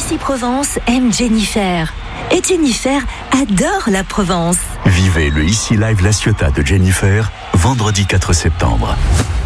Ici Provence aime Jennifer. Et Jennifer adore la Provence. Vivez le Ici Live La Ciotat de Jennifer, vendredi 4 septembre.